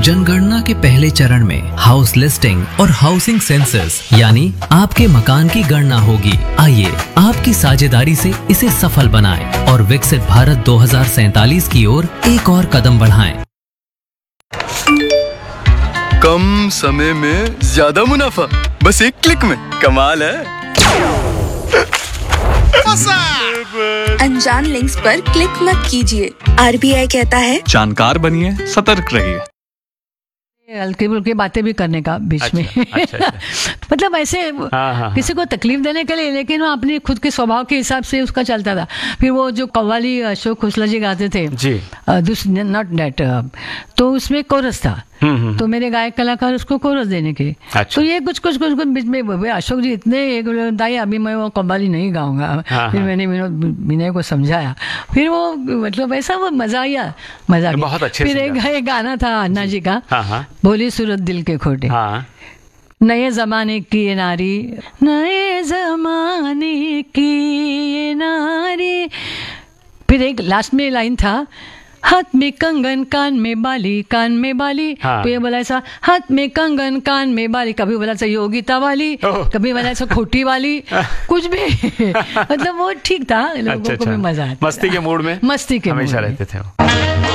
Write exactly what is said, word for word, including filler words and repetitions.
जनगणना के पहले चरण में हाउस लिस्टिंग और हाउसिंग सेंसस यानी आपके मकान की गणना होगी। आइए आपकी साझेदारी से इसे सफल बनाएं और विकसित भारत दो हज़ार सैंतालीस की ओर एक और कदम बढ़ाएं। कम समय में ज्यादा मुनाफा, बस एक क्लिक में। कमाल है। अनजान लिंक्स पर क्लिक मत कीजिए। आरबीआई कहता है जानकार बनिए, सतर्क रहिए। हल्की फुल्की बातें भी करने का बीच अच्छा, में अच्छा, अच्छा। मतलब ऐसे हाँ, हाँ, किसी को तकलीफ देने के लिए, लेकिन वो अपनी खुद के स्वभाव के हिसाब से उसका चलता था। फिर वो जो कव्वाली अशोक खुसला जी गाते थे जी, दिस नॉट दैट, तो उसमें कोरस था। तो मेरे गायक कलाकार उसको कोरस देने के। अच्छा। तो ये कुछ कुछ कुछ कुछ बीच में अशोक जी इतने एक दाई अभी मैं वो कव्वाली नहीं गाऊंगा। हाँ, फिर हाँ। मैंने विनोद विनय को समझाया, फिर वो मतलब ऐसा वो मजा आया, मजा आ गया। बहुत अच्छे फिर से एक एक गाना था अन्ना जी का, हाँ, हाँ। बोली सूरत दिल के खोटे। हाँ, नए जमाने की ये नारी, नए जमाने की ये नारी। फिर एक लास्ट में लाइन था, हाथ में कंगन कान में बाली, कान में बाली। हाँ। तो ये बोला ऐसा, हाथ में कंगन कान में बाली। कभी बोला ऐसा योगिता वाली, ओह। कभी बोला ऐसा खोटी वाली, कुछ भी मतलब वो ठीक था, लोगों अच्छा, को भी अच्छा। मजा आता मस्ती के मूड में मस्ती के हमेशा मूड में। रहते थे वो।